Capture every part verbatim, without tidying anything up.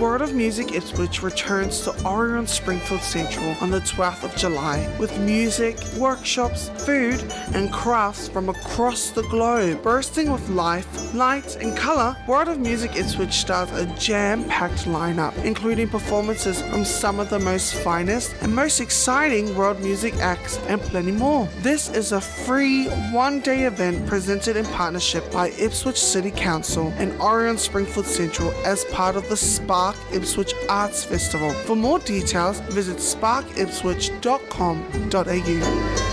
World of Music Ipswich returns to Orion Springfield Central on the twelfth of July with music, workshops, food and crafts from across the globe. Bursting with life, light and colour, World of Music Ipswich starts a jam-packed lineup, including performances from some of the most finest and most exciting world music acts and plenty more. This is a free one-day event presented in partnership by Ipswich City Council and Orion Springfield Central as part of the Spark Ipswich Arts Festival. For more details, visit spark ipswich dot com dot a u.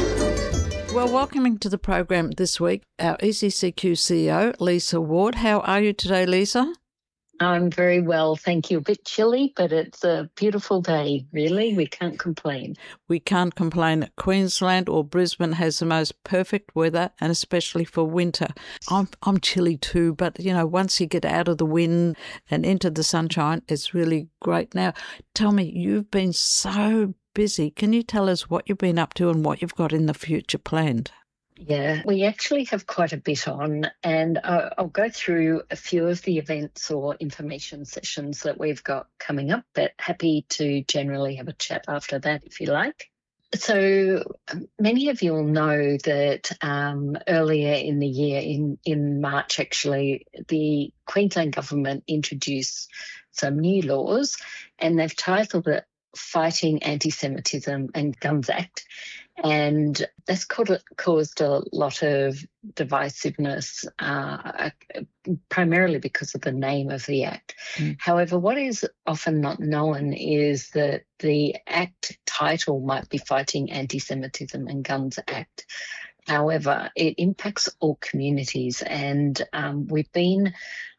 Well, welcoming to the program this week, our E C C Q C E O, Lisa Ward. How are you today, Lisa? I'm very well, thank you. A bit chilly, but it's a beautiful day, really. We can't complain. We can't complain. Queensland or Brisbane has the most perfect weather, and especially for winter. I'm I'm chilly too, but, you know, once you get out of the wind and into the sunshine, it's really great. Now, tell me, you've been so busy. Can you tell us what you've been up to and what you've got in the future planned? Yeah, we actually have quite a bit on, and uh, I'll go through a few of the events or information sessions that we've got coming up, but happy to generally have a chat after that if you like. So um, many of you will know that um, earlier in the year, in, in March actually, the Queensland government introduced some new laws, and they've titled it Fighting Anti-Semitism and Guns Act. And that's caused a lot of divisiveness, uh, primarily because of the name of the act. Mm. However, what is often not known is that the act title might be Fighting Anti-Semitism and Guns Act. However, it impacts all communities, and um, we've been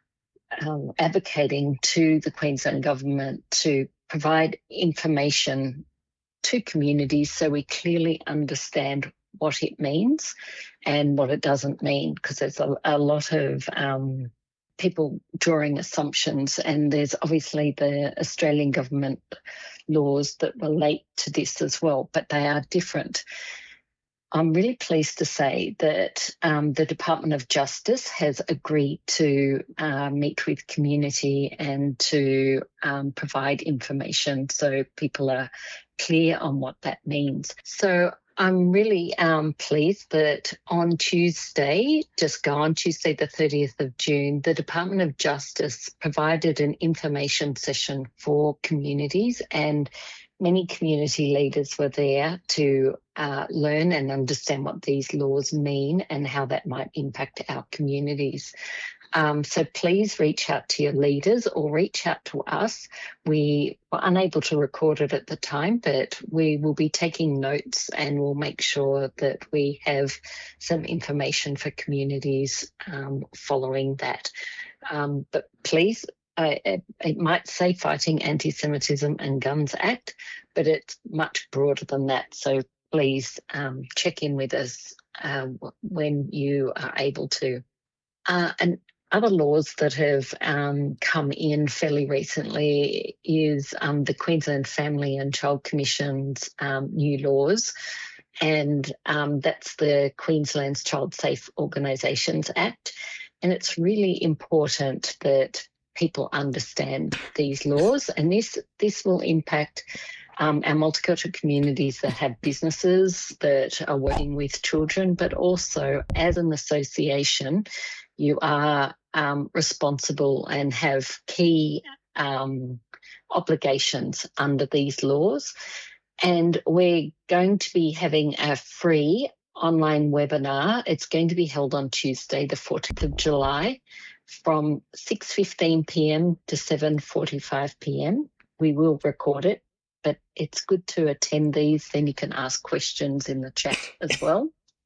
um, advocating to the Queensland government to provide information to communities so we clearly understand what it means and what it doesn't mean, because there's a, a lot of um, people drawing assumptions, and there's obviously the Australian government laws that relate to this as well, but they are different. I'm really pleased to say that um, the Department of Justice has agreed to uh, meet with community and to um, provide information so people are clear on what that means. So I'm really um, pleased that on Tuesday, just gone, Tuesday the thirtieth of June, the Department of Justice provided an information session for communities, and many community leaders were there to uh, learn and understand what these laws mean and how that might impact our communities. Um, so please reach out to your leaders or reach out to us. We were unable to record it at the time, but we will be taking notes and we'll make sure that we have some information for communities um, following that. Um, but please, Uh, it, it might say Fighting Anti-Semitism and Guns Act, but it's much broader than that. So please um, check in with us uh, when you are able to. Uh, and other laws that have um, come in fairly recently is um, the Queensland Family and Child Commission's um, new laws, and um, that's the Queensland's Child Safe Organisations Act. And it's really important that people understand these laws, and this this will impact um, our multicultural communities that have businesses that are working with children, but also as an association, you are um, responsible and have key um, obligations under these laws. And we're going to be having a free online webinar. It's going to be held on Tuesday, the fourteenth of July, from six fifteen p m to seven forty-five p m We will record it, but it's good to attend these, then you can ask questions in the chat as well.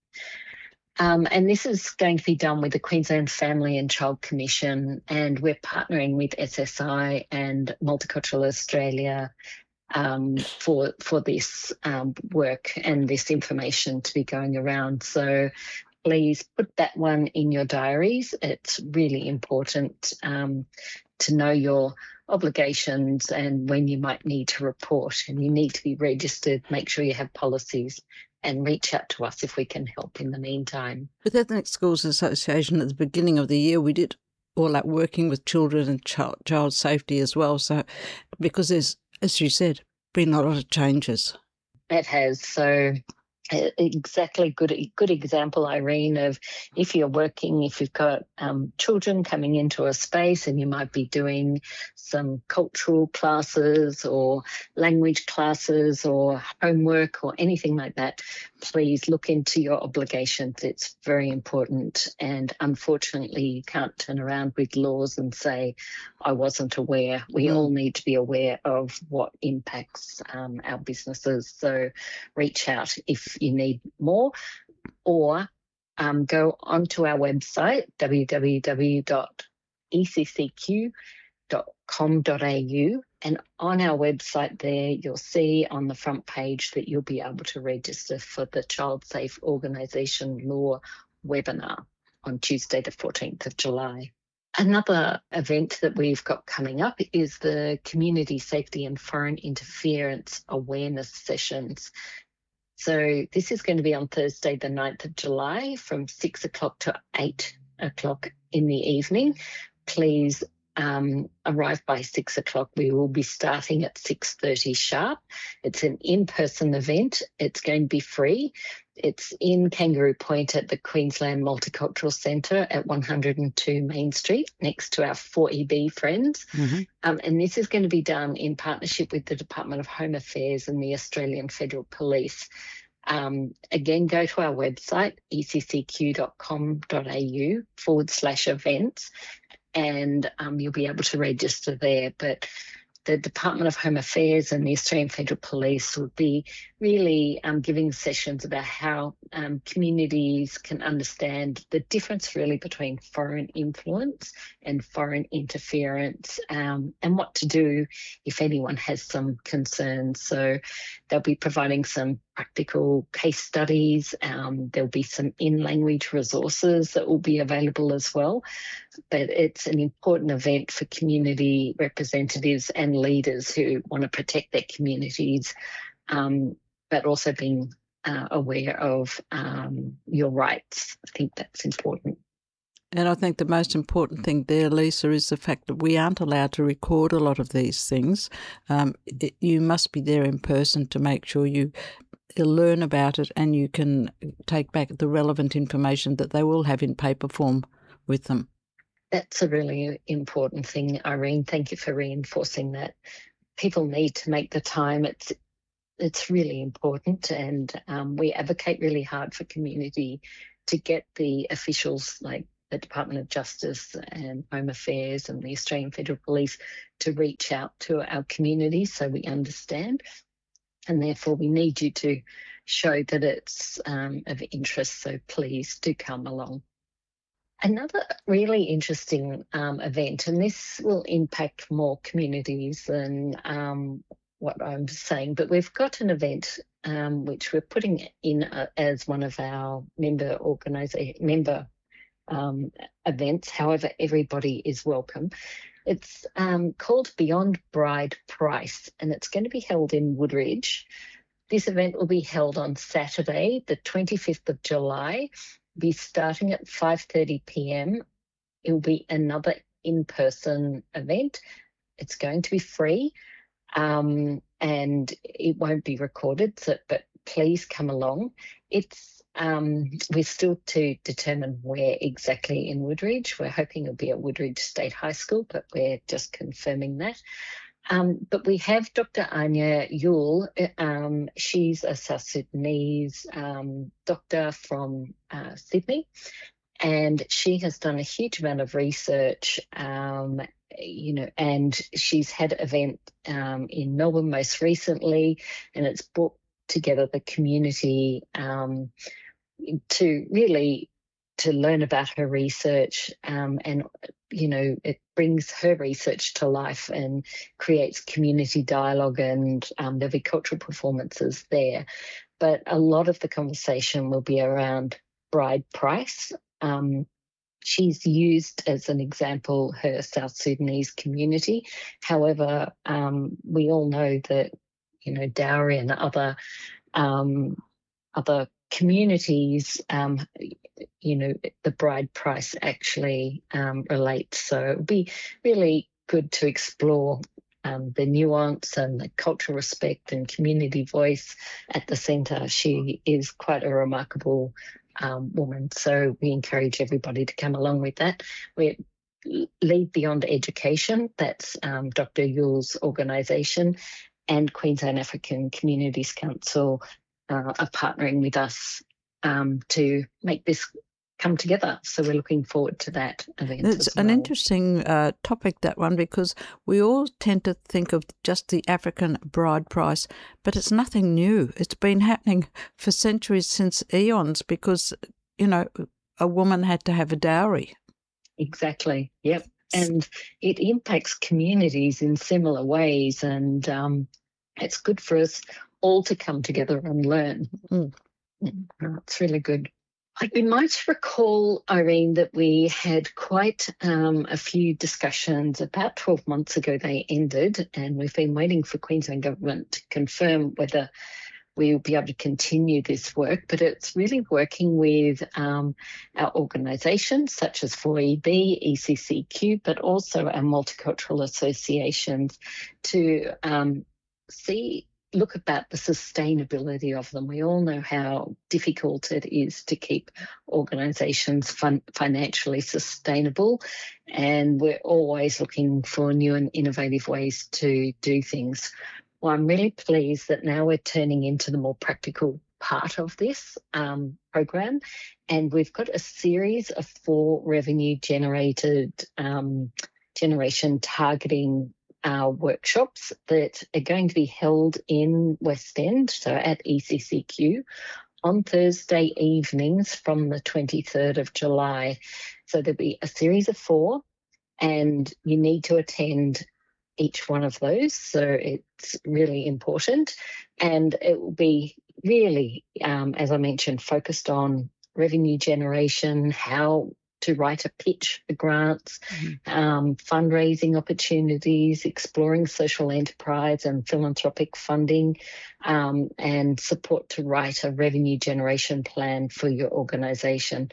Um, and this is going to be done with the Queensland Family and Child Commission, and we're partnering with S S I and Multicultural Australia um, for for this um, work and this information to be going around. So please put that one in your diaries. It's really important um, to know your obligations and when you might need to report, and you need to be registered. Make sure you have policies and reach out to us if we can help in the meantime. With Ethnic Schools Association at the beginning of the year, we did all that working with children and child, child safety as well. So, because there's, as you said, been a lot of changes. It has. So exactly good good example, Irene, of if you're working, if you've got um, children coming into a space and you might be doing some cultural classes or language classes or homework or anything like that, please look into your obligations. It's very important. And unfortunately, you can't turn around with laws and say, I wasn't aware. We mm. all need to be aware of what impacts um, our businesses. So reach out if you need more, or um, go onto our website, w w w dot e c c q dot com dot a u, and on our website there you'll see on the front page that you'll be able to register for the Child Safe Organisation Law webinar on Tuesday the fourteenth of July. Another event that we've got coming up is the Community Safety and Foreign Interference Awareness Sessions. So this is going to be on Thursday the ninth of July from six o'clock to eight o'clock in the evening. Please um, arrive by six o'clock. We will be starting at six thirty sharp. It's an in-person event. It's going to be free. It's in Kangaroo Point at the Queensland Multicultural Centre at one hundred two Main Street, next to our four E B friends. Mm-hmm. Um, and this is going to be done in partnership with the Department of Home Affairs and the Australian Federal Police. Um, again, go to our website, e c c q dot com dot a u forward slash events, and um, you'll be able to register there. But the Department of Home Affairs and the Australian Federal Police will be really um, giving sessions about how um, communities can understand the difference really between foreign influence and foreign interference, um, and what to do if anyone has some concerns. So they'll be providing some practical case studies. Um, there'll be some in-language resources that will be available as well. But it's an important event for community representatives and leaders who want to protect their communities, um, but also being uh, aware of um, your rights. I think that's important. And I think the most important thing there, Lisa, is the fact that we aren't allowed to record a lot of these things. Um, it, you must be there in person to make sure you learn about it and you can take back the relevant information that they will have in paper form with them. That's a really important thing, Irene. Thank you for reinforcing that. People need to make the time. It's it's really important, and um, we advocate really hard for community to get the officials like the Department of Justice and Home Affairs and the Australian Federal Police to reach out to our community so we understand. And therefore we need you to show that it's um, of interest, so please do come along. Another really interesting um, event, and this will impact more communities than um, what I'm saying, but we've got an event um, which we're putting in uh, as one of our member organisa- member um, events. However, everybody is welcome. It's um, called Beyond Bride Price, and it's going to be held in Woodridge. This event will be held on Saturday, the twenty-fifth of July, be starting at five thirty p m. It will be another in-person event. It's going to be free, um, and it won't be recorded, so, but please come along. It's um, we're still to determine where exactly in Woodridge. We're hoping it'll be at Woodridge State High School, but we're just confirming that. Um, but we have Doctor Anya Yule. Um, she's a South Sudanese um, doctor from uh, Sydney, and she has done a huge amount of research, um, you know, and she's had an event um, in Melbourne most recently, and it's brought together the community um, to really to learn about her research, um, and you know, it brings her research to life and creates community dialogue, and um, there'll be cultural performances there. But a lot of the conversation will be around bride price. Um, she's used as an example her South Sudanese community. However, um, we all know that, you know, dowry and other um, other communities, um, you know, the bride price actually um, relates. So it would be really good to explore um, the nuance and the cultural respect and community voice at the centre. She is quite a remarkable um, woman, so we encourage everybody to come along with that. We Lead Beyond Education, that's um, Doctor Yule's organisation, and Queensland African Communities Council uh, are partnering with us um, to make this come together. So we're looking forward to that event. It's as an well. interesting uh, topic, that one, because we all tend to think of just the African bride price, but it's nothing new. It's been happening for centuries, since eons, because, you know, a woman had to have a dowry. Exactly. Yep. And it impacts communities in similar ways, and um, it's good for us all to come together and learn. Mm. It's really good. You might recall, Irene, that we had quite um, a few discussions about twelve months ago. They ended, and we've been waiting for Queensland Government to confirm whether we'll be able to continue this work. But it's really working with um, our organisations such as four E B, E C C Q, but also our multicultural associations to um, see look about the sustainability of them. We all know how difficult it is to keep organisations fun- financially sustainable, and we're always looking for new and innovative ways to do things. Well, I'm really pleased that now we're turning into the more practical part of this um, program, and we've got a series of four revenue generated um, generation targeting Uh, workshops that are going to be held in West End, so at E C C Q, on Thursday evenings from the twenty-third of July. So there'll be a series of four, and you need to attend each one of those. So it's really important, and it will be really, um, as I mentioned, focused on revenue generation, how to write a pitch for grants, mm-hmm. um, fundraising opportunities, exploring social enterprise and philanthropic funding, um, and support to write a revenue generation plan for your organisation.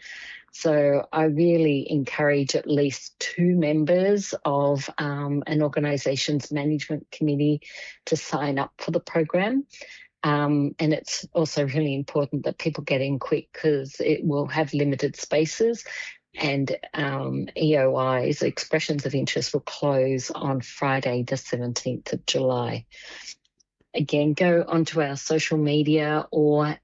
So I really encourage at least two members of um, an organisation's management committee to sign up for the program. Um, and it's also really important that people get in quick, because it will have limited spaces. And um, E O Is, expressions of interest, will close on Friday the seventeenth of July. Again, go onto our social media or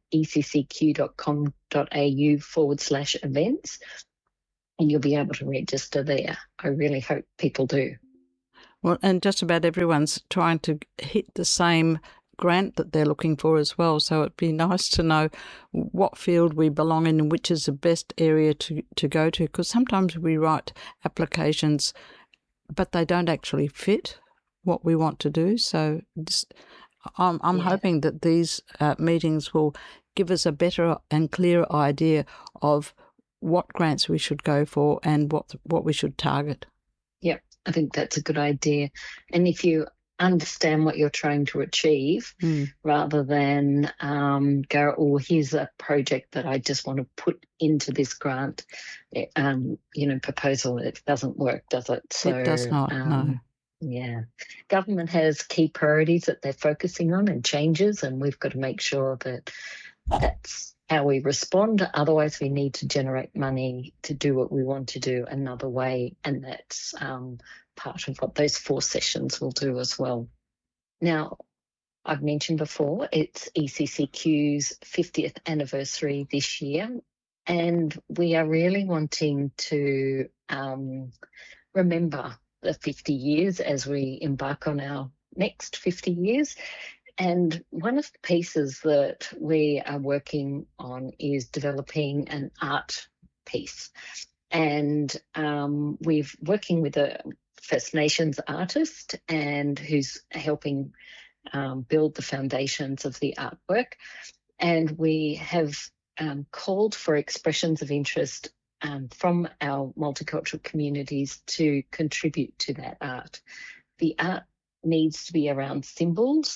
eccq.com.au forward slash events, and you'll be able to register there. I really hope people do. Well, and just about everyone's trying to hit the same grant that they're looking for as well. So it'd be nice to know what field we belong in and which is the best area to, to go to, because sometimes we write applications, but they don't actually fit what we want to do. So this, I'm, I'm yeah. hoping that these uh, meetings will give us a better and clearer idea of what grants we should go for and what what we should target. Yeah, I think that's a good idea. And if you understand what you're trying to achieve, mm. rather than um, go, oh, here's a project that I just want to put into this grant, um, you know, proposal. It doesn't work, does it? So, it does not, um, no. Yeah. Government has key priorities that they're focusing on and changes, and we've got to make sure that that's how we respond. Otherwise, we need to generate money to do what we want to do another way, and that's um, part of what those four sessions will do as well. Now, I've mentioned before, it's E C C Q's fiftieth anniversary this year, and we are really wanting to um, remember the fifty years as we embark on our next fifty years. And one of the pieces that we are working on is developing an art piece. And um, we're working with a First Nations artist and who's helping um, build the foundations of the artwork. And we have um, called for expressions of interest um, from our multicultural communities to contribute to that art. The art needs to be around symbols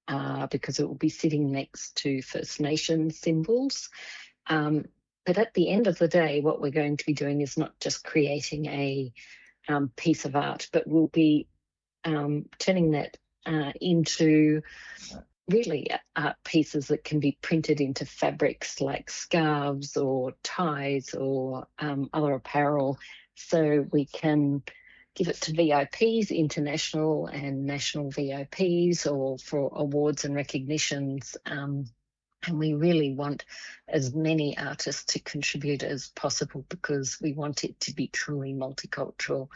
uh, because it will be sitting next to First Nations symbols. Um, but at the end of the day, what we're going to be doing is not just creating a um, piece of art, but we'll be um, turning that uh, into really art pieces that can be printed into fabrics like scarves or ties or um, other apparel, so we can give it to V I Ps, international and national V I Ps, or for awards and recognitions. Um, and we really want as many artists to contribute as possible because we want it to be truly multicultural.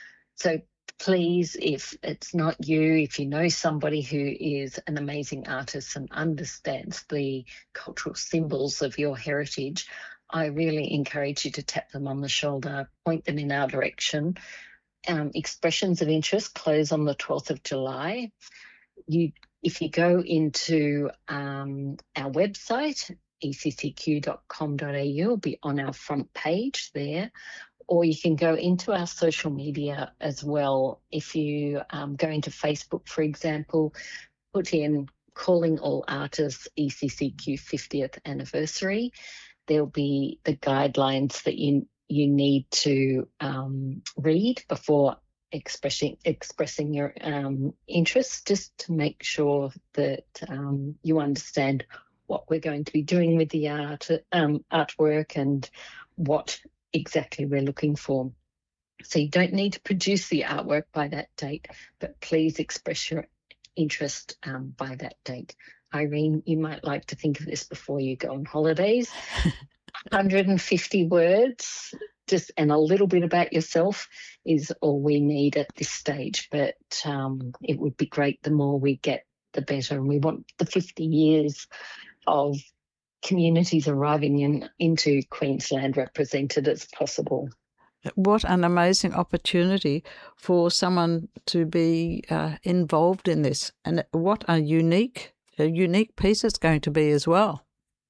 So please, if it's not you, if you know somebody who is an amazing artist and understands the cultural symbols of your heritage, I really encourage you to tap them on the shoulder, point them in our direction. Um, expressions of interest close on the twelfth of July. You, if you go into um, our website, e c c q dot com dot a u, it'll be on our front page there, or you can go into our social media as well. If you um, go into Facebook, for example, put in Calling All Artists E C C Q fiftieth Anniversary. There'll be the guidelines that you you need to um, read before expressing expressing your um, interest, just to make sure that um, you understand what we're going to be doing with the art um, artwork and what exactly we're looking for. So you don't need to produce the artwork by that date, but please express your interest um, by that date. Irene, you might like to think of this before you go on holidays. one hundred fifty words, just and a little bit about yourself is all we need at this stage. But um, it would be great. The more we get, the better. And we want the fifty years of communities arriving in into Queensland represented as possible. What an amazing opportunity for someone to be uh, involved in this, and what a unique, a unique piece it's going to be as well.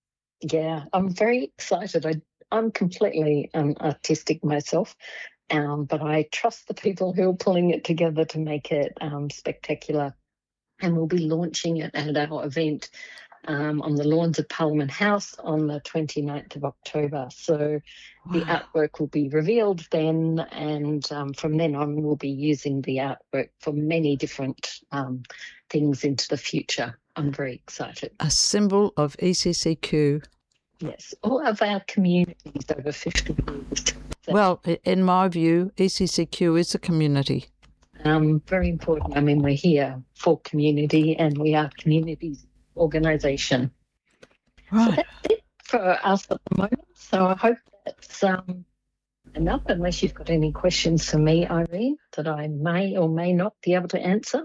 Yeah, I'm very excited. I, I'm completely um, artistic myself, um, but I trust the people who are pulling it together to make it um, spectacular. And we'll be launching it at our event um, on the lawns of Parliament House on the twenty-ninth of October. So wow. The artwork will be revealed then, and um, from then on we'll be using the artwork for many different um, things into the future. I'm very excited. A symbol of E C C Q. Yes, all of our communities over fifty years. Well, in my view, E C C Q is a community. Um, very important. I mean, we're here for community and we are communities organisation. Right. So that's it for us at the moment. So I hope that's um, enough, unless you've got any questions for me, Irene, that I may or may not be able to answer.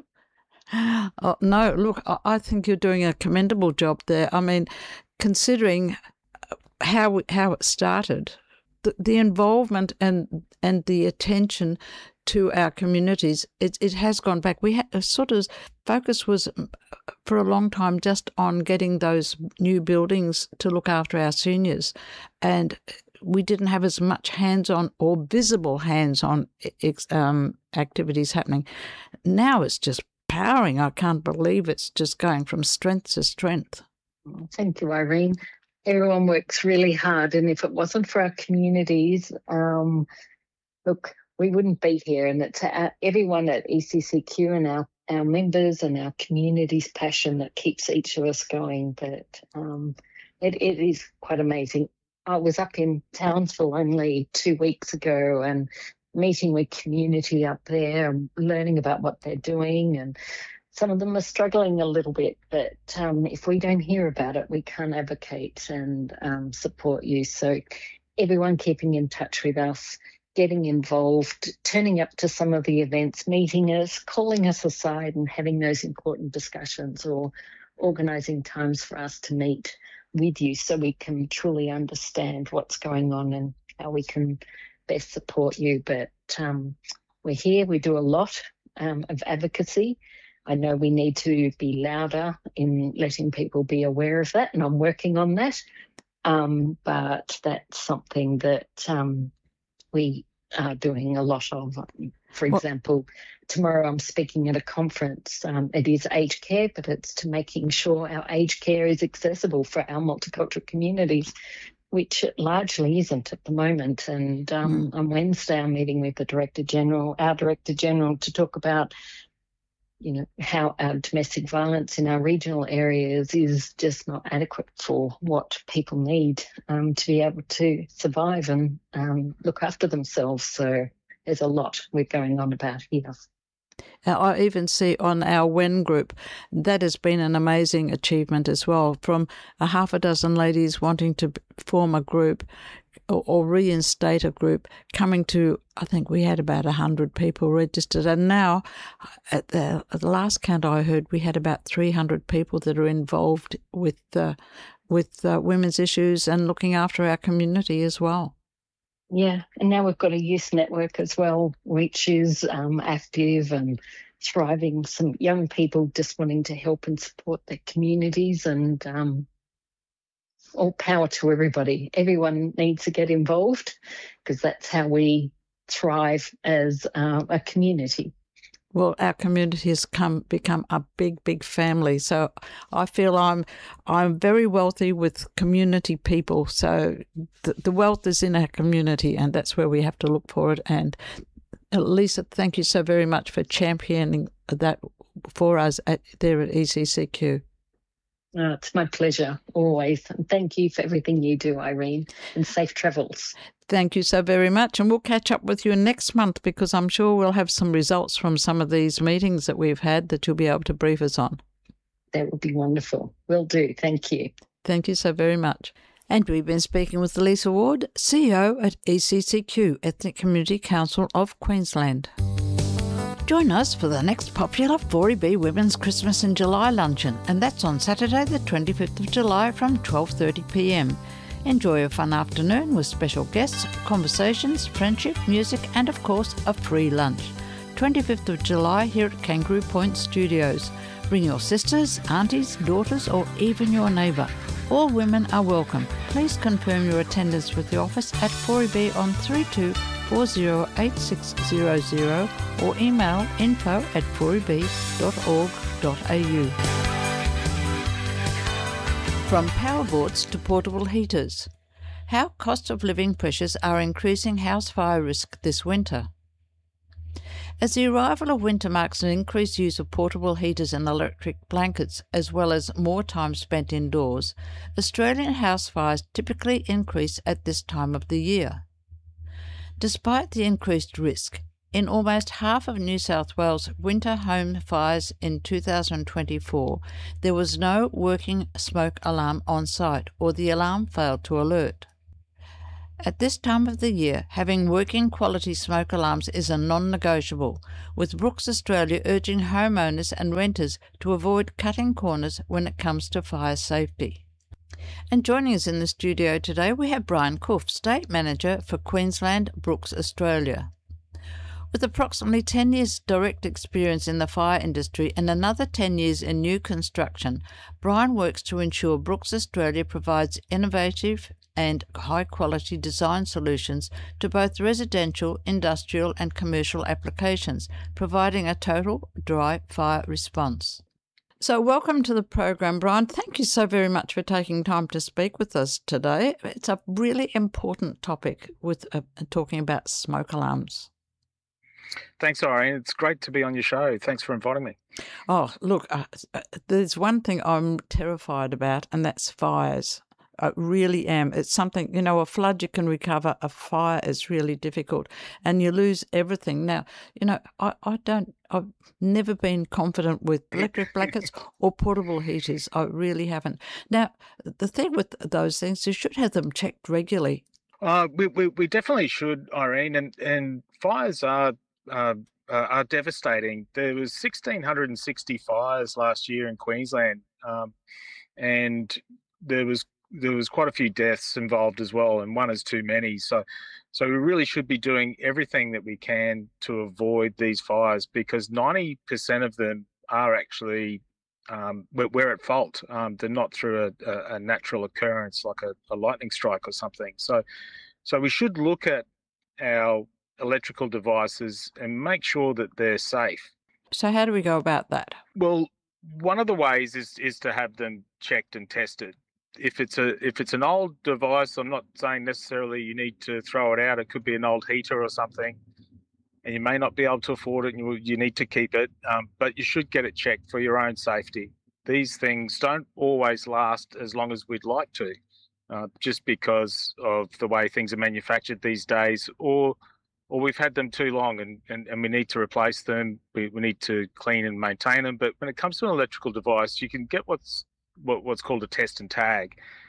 Oh, no, look, I think you're doing a commendable job there. I mean, considering how how it started, the, the involvement and and the attention to our communities, it it has gone back. We had sort of focus was for a long time just on getting those new buildings to look after our seniors, and we didn't have as much hands-on or visible hands-on um, activities happening. Now it's just powering. I can't believe it's just going from strength to strength. Thank you, Irene. Everyone works really hard, and if it wasn't for our communities, um, look, we wouldn't be here. And it's our, everyone at E C C Q and our, our members and our community's passion that keeps each of us going. But um, it, it is quite amazing. I was up in Townsville only two weeks ago and meeting with community up there and learning about what they're doing, and some of them are struggling a little bit, but um, if we don't hear about it, we can't advocate and um, support you. So everyone keeping in touch with us, getting involved, turning up to some of the events, meeting us, calling us aside and having those important discussions, or organising times for us to meet with you so we can truly understand what's going on and how we can best support you. But um, we're here, we do a lot um, of advocacy. I know we need to be louder in letting people be aware of that, and I'm working on that. Um, but that's something that um, we are doing a lot of. For example, tomorrow I'm speaking at a conference. Um, it is aged care, but it's to making sure our aged care is accessible for our multicultural communities, which it largely isn't at the moment. And um, Mm. on Wednesday, I'm meeting with the Director General, our Director General, to talk about, you know, how our domestic violence in our regional areas is just not adequate for what people need um, to be able to survive and um, look after themselves. So there's a lot we're going on about here. Uh, I even see on our W E N group, that has been an amazing achievement as well, from a half a dozen ladies wanting to b- form a group or, or reinstate a group, coming to, I think we had about one hundred people registered. And now, at the, at the last count I heard, we had about three hundred people that are involved with, uh, with uh, women's issues and looking after our community as well. Yeah, and now we've got a youth network as well, which is um, active and thriving. Some young people just wanting to help and support their communities, and um, all power to everybody. Everyone needs to get involved because that's how we thrive as uh, a community. Well, our community has come become a big, big family. So I feel I'm I'm very wealthy with community people. So the, the wealth is in our community, and that's where we have to look for it. And Lisa, thank you so very much for championing that for us at, there at E C C Q. Oh, it's my pleasure, always. And thank you for everything you do, Irene, and safe travels. Thank you so very much. And we'll catch up with you next month, because I'm sure we'll have some results from some of these meetings that we've had that you'll be able to brief us on. That would be wonderful. Will do. Thank you. Thank you so very much. And we've been speaking with Lisa Ward, C E O at E C C Q, Ethnic Community Council of Queensland. Join us for the next popular four E B Women's Christmas in July luncheon, and that's on Saturday the twenty-fifth of July from twelve thirty p m. Enjoy a fun afternoon with special guests, conversations, friendship, music and of course a free lunch. twenty-fifth of July here at Kangaroo Point Studios. Bring your sisters, aunties, daughters or even your neighbour. All women are welcome. Please confirm your attendance with the office at four E B on three two four zero eight six zero zero or email info at four e b dot org dot a u. From powerboards to portable heaters. How cost of living pressures are increasing house fire risk this winter. As the arrival of winter marks an increased use of portable heaters and electric blankets, as well as more time spent indoors, Australian house fires typically increase at this time of the year. Despite the increased risk, in almost half of New South Wales winter home fires in two thousand twenty-four, there was no working smoke alarm on site, or the alarm failed to alert. At this time of the year, having working quality smoke alarms is a non-negotiable, with Brooks Australia urging homeowners and renters to avoid cutting corners when it comes to fire safety. And joining us in the studio today, we have Brian Coof, State Manager for Queensland Brooks Australia. With approximately ten years direct experience in the fire industry and another ten years in new construction, Brian works to ensure Brooks Australia provides innovative and high-quality design solutions to both residential, industrial and commercial applications, providing a total dry fire response. So welcome to the program, Brian. Thank you so very much for taking time to speak with us today. It's a really important topic with uh, talking about smoke alarms. Thanks, Irene. It's great to be on your show. Thanks for inviting me. Oh, look, uh, there's one thing I'm terrified about, and that's fires. I really am. It's something, you know, a flood you can recover, a fire is really difficult, and you lose everything. Now, you know, I, I don't, I've never been confident with electric blankets or portable heaters. I really haven't. Now, the thing with those things, you should have them checked regularly. Uh, we, we, we definitely should, Irene, and, and fires are uh, uh, are devastating. There was one thousand six hundred sixty fires last year in Queensland, um, and there was there was quite a few deaths involved as well, and one is too many. So, so we really should be doing everything that we can to avoid these fires, because ninety percent of them are actually um, we're, we're at fault. Um, they're not through a, a, a natural occurrence like a, a lightning strike or something. So, so we should look at our electrical devices and make sure that they're safe. So how do we go about that? Well, one of the ways is is to have them checked and tested. If it's a if it's an old device, I'm not saying necessarily you need to throw it out. It could be an old heater or something, and you may not be able to afford it, and you you need to keep it. Um, but you should get it checked for your own safety. These things don't always last as long as we'd like to, uh, just because of the way things are manufactured these days, or or we've had them too long and, and, and we need to replace them. We, we need to clean and maintain them. But when it comes to an electrical device, you can get what's what, what's called a test and tag,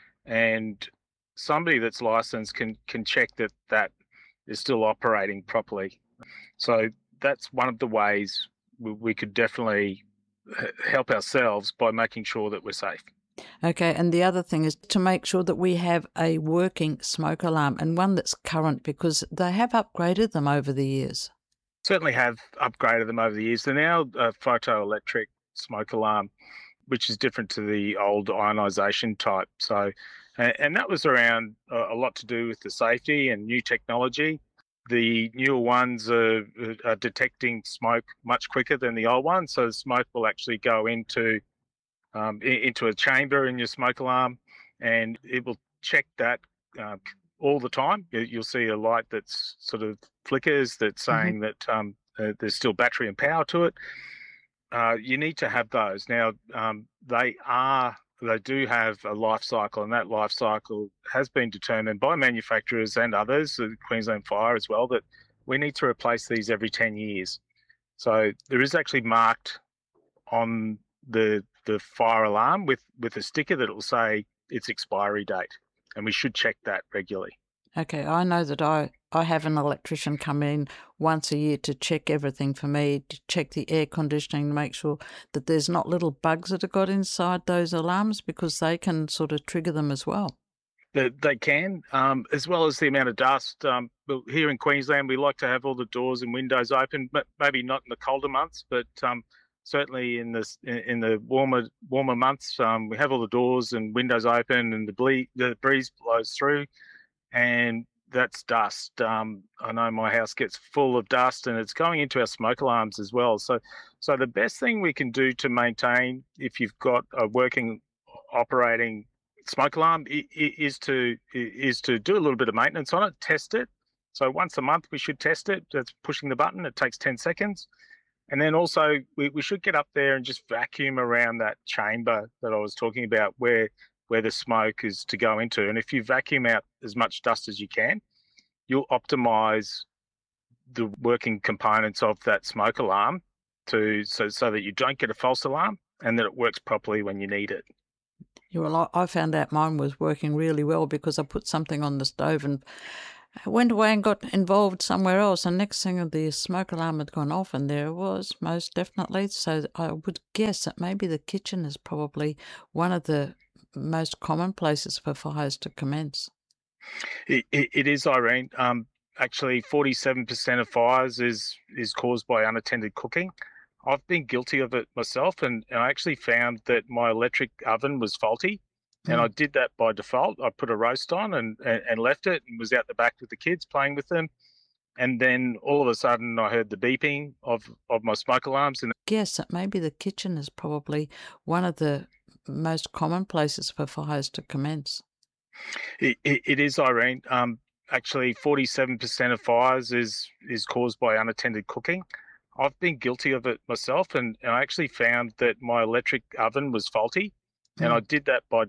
and somebody that's licensed can can check that that is still operating properly. So that's one of the ways we, we could definitely help ourselves by making sure that we're safe. Okay, and the other thing is to make sure that we have a working smoke alarm and one that's current, because they have upgraded them over the years. Certainly have upgraded them over the years. They're now a photoelectric smoke alarm, which is different to the old ionisation type. So, and that was around a lot to do with the safety and new technology. The newer ones are, are detecting smoke much quicker than the old ones, so the smoke will actually go into um, into a chamber in your smoke alarm, and it will check that uh, all the time. You'll see a light that's sort of flickers that's saying mm-hmm. that um, uh, there's still battery and power to it. Uh, you need to have those. Now, um, they are they do have a life cycle, and that life cycle has been determined by manufacturers and others, Queensland Fire as well, that we need to replace these every ten years. So there is actually marked on the the fire alarm with, with a sticker that will say its expiry date, and we should check that regularly. Okay, I know that I, I have an electrician come in once a year to check everything for me, to check the air conditioning, to make sure that there's not little bugs that have got inside those alarms, because they can sort of trigger them as well. They, they can, um, as well as the amount of dust. Um, here in Queensland, we like to have all the doors and windows open, but maybe not in the colder months, but um, certainly in the in the warmer warmer months, um, we have all the doors and windows open, and the, ble- the breeze blows through, and that's dust. Um, I know my house gets full of dust, and it's going into our smoke alarms as well. So, so the best thing we can do to maintain, if you've got a working, operating smoke alarm, is to is to do a little bit of maintenance on it, test it. So once a month we should test it. That's pushing the button. It takes ten seconds. And then also we, we should get up there and just vacuum around that chamber that I was talking about, where where the smoke is to go into. And if you vacuum out as much dust as you can, you'll optimize the working components of that smoke alarm to so so that you don't get a false alarm, and that it works properly when you need it. Yeah, well, I found out mine was working really well because I put something on the stove and I went away and got involved somewhere else, and next thing the smoke alarm had gone off, and there it was, most definitely. So I would guess that maybe the kitchen is probably one of the most common places for fires to commence. It, it, it is, Irene. Um, actually, forty-seven percent of fires is is caused by unattended cooking. I've been guilty of it myself, and, and I actually found that my electric oven was faulty. And I did that by default. I put a roast on and, and, and left it, and was out the back with the kids playing with them. And then all of a sudden I heard the beeping of, of my smoke alarms. And guess that maybe the kitchen is probably one of the most common places for fires to commence. It, it, it is, Irene. Um, actually, forty-seven percent of fires is, is caused by unattended cooking. I've been guilty of it myself, and, and I actually found that my electric oven was faulty. And I did that by